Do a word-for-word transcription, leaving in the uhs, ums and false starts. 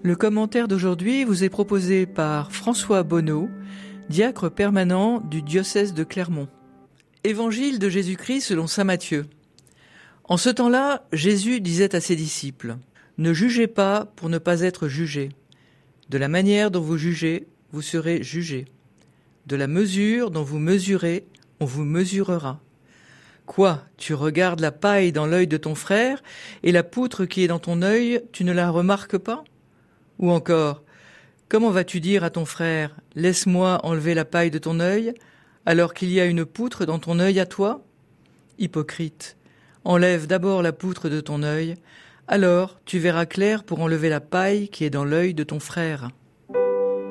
Le commentaire d'aujourd'hui vous est proposé par François Bonneau, diacre permanent du diocèse de Clermont. Évangile de Jésus-Christ selon saint Matthieu. En ce temps-là, Jésus disait à ses disciples : « Ne jugez pas pour ne pas être jugés. De la manière dont vous jugez, vous serez jugés. De la mesure dont vous mesurez, on vous mesurera. Quoi, tu regardes la paille dans l'œil de ton frère, et la poutre qui est dans ton œil, tu ne la remarques pas ? Ou encore, comment vas-tu dire à ton frère : laisse-moi enlever la paille de ton œil, alors qu'il y a une poutre dans ton œil à toi ? Hypocrite, enlève d'abord la poutre de ton œil, alors tu verras clair pour enlever la paille qui est dans l'œil de ton frère.